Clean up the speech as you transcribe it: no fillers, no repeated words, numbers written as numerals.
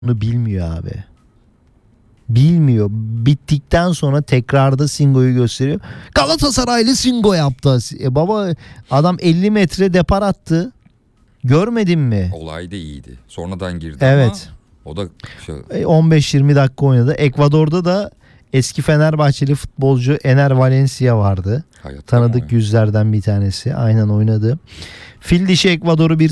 Bunu bilmiyor abi. Bilmiyor. Bittikten sonra tekrarda Singo'yu gösteriyor. Galatasaraylı Singo yaptı. Baba adam 50 metre depar attı. Görmedin mi? Olay da iyiydi. Sonradan girdi Evet. ama o da 15-20 dakika oynadı. Ekvador'da da eski Fenerbahçeli futbolcu Ener Valencia vardı. hayatta Tanıdık yüzlerden bir tanesi. Aynen oynadı. Fil dişi Ekvador'u 1